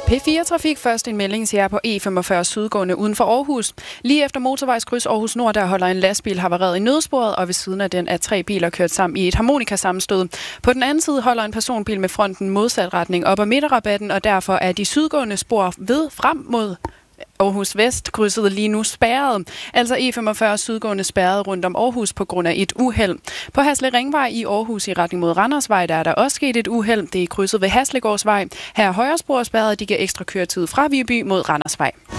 P4-trafik først en melding til jer på E45 sydgående uden for Aarhus. Lige efter motorvejskryds Aarhus Nord, der holder en lastbil havareret i nødsporet, og ved siden af den er 3 biler kørt sammen i et harmonikasammenstød. På den anden side holder en personbil med fronten modsat retning op ad midterrabatten, og derfor er de sydgående spor ved frem mod Aarhus Vest krydset lige nu spærret. Altså E45 sydgående spærret rundt om Aarhus på grund af et uheld. På Hasle Ringvej i Aarhus i retning mod Randersvej, der er der også sket et uheld. Det er krydset ved Haslegårdsvej. Her er højrespor spærret, de giver ekstra køretid fra Viby mod Randersvej.